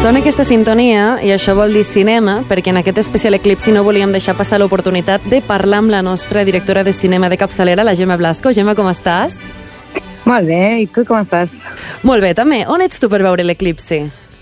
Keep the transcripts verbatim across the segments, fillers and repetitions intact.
Sona aquesta sintonia i això vol dir cinema, perquè en aquest especial eclipsi no volíem deixar passar l'oportunitat de parlar amb la nostra directora de cinema de capçalera, la Gemma Blasco. Gemma, com estàs? Molt bé, i tu com estàs? Molt bé, també. On ets tu per veure l'eclipsi?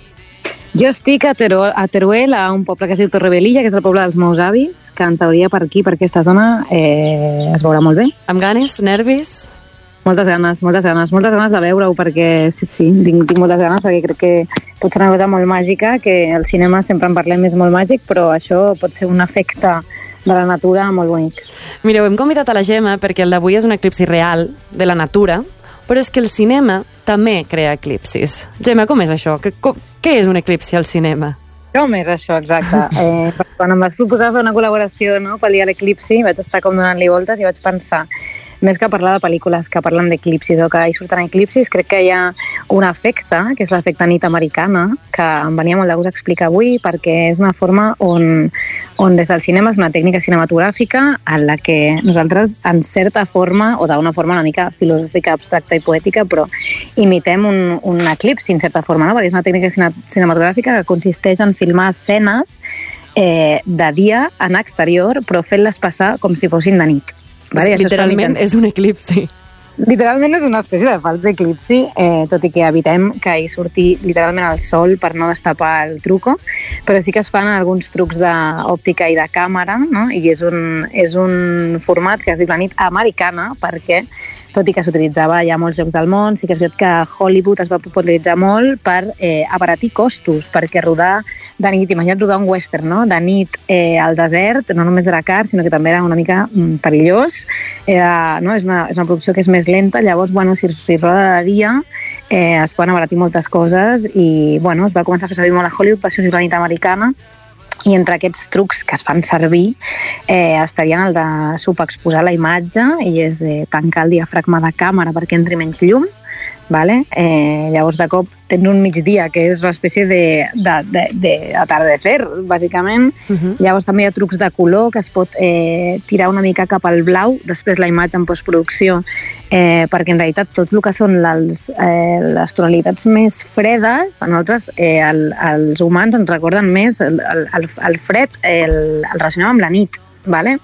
Jo estic a, Teruel, a Teruel, a un poble que es diu Torrebellilla, que és el poble dels meus avis, que en teoria per aquí, per aquesta zona, eh, es veurà molt bé. Amb ganes? Nervis? Moltes ganes, moltes ganes, moltes ganes de veure-ho, perquè sí, sí, tinc, tinc moltes ganes, perquè crec que pot ser una cosa molt màgica, que al cinema sempre en parlem, és molt màgic, però això pot ser un efecte de la natura molt bonic. Mireu, hem convidat a la Gemma perquè el d'avui és un eclipsi real, de la natura, però és que el cinema també crea eclipsis. Gemma, com és això? Què, com, què és un eclipsi al cinema? Com és això, exacte? Eh, quan em vas proposar fer una col·laboració, no, pel dia de l'eclipsi, vaig estar com donant-li voltes i vaig pensar, més que parlar de pel·lícules que parlen d'eclipsis o que hi surten eclipsis, crec que hi ha un efecte, que és l'efecte nit americana, que em venia molt de gust explicar avui, perquè és una forma on, on des del cinema és una tècnica cinematogràfica en la que nosaltres, en certa forma, o d'una forma una mica filosòfica, abstracta i poètica, però imitem un, un eclipsi, en certa forma, no? Perquè és una tècnica cine, cinematogràfica que consisteix en filmar escenes eh, de dia en exterior, però fent-les passar com si fossin de nit. Vale, literalment és un eclipsi. Literalment és una espècie de fals eclipsi, eh, tot i que evitem que hi surti literalment el sol per no destapar el truco, però sí que es fan alguns trucs d'òptica i de càmera, no? I és un, és un format que es diu la nit americana, perquè tot i que s'utilitzava ja a molts llocs del món, sí que és veritat que Hollywood es va popularitzar molt per eh, abaratir costos, perquè rodar de nit, imagina't rodar un western, no? De nit eh, al desert, no només era car, sinó que també era una mica mm, perillós, era, no? és, una, és una producció que és més lenta, llavors, bueno, si, si roda de dia, eh, es poden abaratir moltes coses i, bueno, es va començar a fer servir molt a Hollywood, per això és la nit americana, i entre aquests trucs que es fan servir eh, estarien el de subexposar la imatge i és eh, tancar el diafragma de càmera perquè entri menys llum, vale? eh, llavors de cop tens un migdia que és una espècie de, de, de, de atardecer, bàsicament. Uh-huh. Llavors també hi ha trucs de color que es pot eh, tirar una mica cap al blau, després la imatge en postproducció, eh, perquè en realitat tot el que són les, eh, les tonalitats més fredes, a nosaltres, eh, el, els humans ens recorden més el, el, el fred, el, el relacionem amb la nit, vale?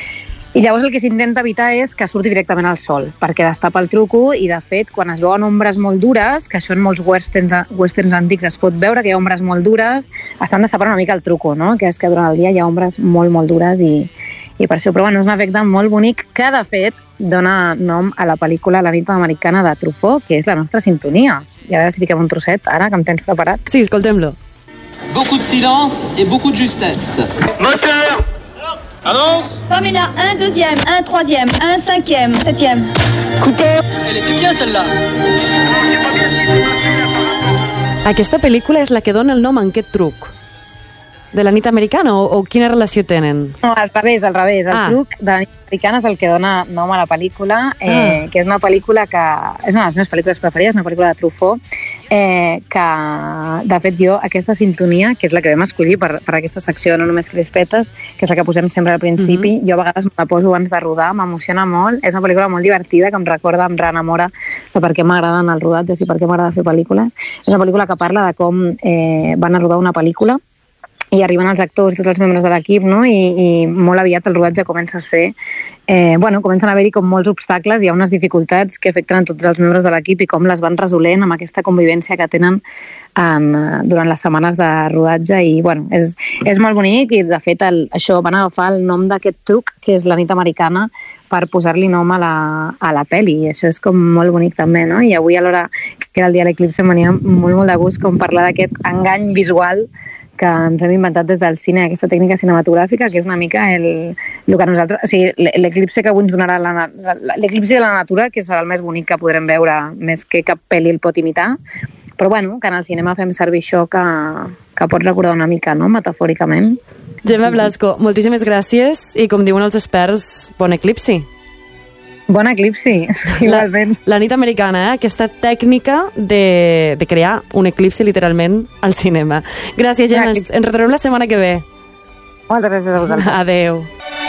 I llavors el que s'intenta evitar és que surti directament al sol, perquè destapa el truco i, de fet, quan es veuen ombres molt dures, que això en molts westerns, westerns antics es pot veure que hi ha ombres molt dures, estan destapant una mica el truco, no? Que és que durant el dia hi ha ombres molt, molt dures i, i per això, però bueno, és un efecte molt bonic que, de fet, dona nom a la pel·lícula La nit americana de Truffaut, que és la nostra sintonia. I ara si fiquem un trosset, ara, que em tens preparat. Sí, escoltem-lo. Beaucoup de silence et beaucoup de justesse. Moteur! Annonce! Pamela, un deuxième, un troisième, un cinquième, septième. Coupé! Elle était bien celle-là. Aquesta pel·lícula és la que dona el nom a aquest truc. De la nit americana o, o quina relació tenen? No, al revés, al revés. El ah. truc de la nit americana és el que dona nom a la pel·lícula, eh, ah. que és una pel·lícula que... És una de les meves pel·lícules preferides, una pel·lícula de Truffaut, eh, que, de fet, jo, aquesta sintonia, que és la que vam escollir per, per aquesta secció, no només crispetes, que és la que posem sempre al principi, mm-hmm. jo a vegades me la poso abans de rodar, m'emociona molt, és una pel·lícula molt divertida, que em recorda, em reenamora de per què m'agraden els rodatges i per què m'agrada fer pel·lícules. És una pel·lícula que parla de com eh, van a rodar una pel·lícula i arriben els actors i tots els membres de l'equip, no? I, i molt aviat el rodatge comença a ser... Eh, bueno, comencen a haver-hi com molts obstacles, hi ha unes dificultats que afecten a tots els membres de l'equip i com les van resolent amb aquesta convivència que tenen en, durant les setmanes de rodatge i, bueno, és, és molt bonic i, de fet, el, això van agafar el nom d'aquest truc, que és la nit americana, per posar-li nom a la, a la pel·li, i això és com molt bonic també, no? I avui, a l'hora que era el dia de l'eclipsi, em venia molt, molt de gust com parlar d'aquest engany visual que ens hem inventat des del cine, aquesta tècnica cinematogràfica, que és una mica el, el que nosaltres... O sigui, l'eclipsi que avui ens donarà la, la, l'eclipsi de la natura, que serà el més bonic que podrem veure, més que cap pel·li el pot imitar, però bueno, que en el cinema fem servir això que, que pot recordar una mica, no?, metafòricament. Gemma Blasco, moltíssimes gràcies i, com diuen els experts, bon eclipsi. Bon eclipsi, igualment. La, la nit americana, eh? Aquesta tècnica de, de crear un eclipsi literalment al cinema. Gràcies, Gemma. Ens, ens retrobem la setmana que ve. Moltes gràcies a vosaltres. Adéu.